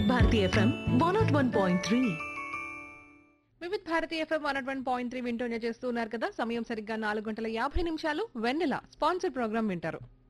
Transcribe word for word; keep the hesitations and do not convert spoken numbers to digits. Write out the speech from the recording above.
వివిధ Bharati FM one not one point three. వివిధ Bharati FM one one point three వింటూనే చేస్తూ ఉన్నారు కదా. సమయం సరిగ్గా నాలుగు గంటల యాభై నిమిషాలు. వెన్నెల స్పాన్సర్ ప్రోగ్రామ్ వింటారు.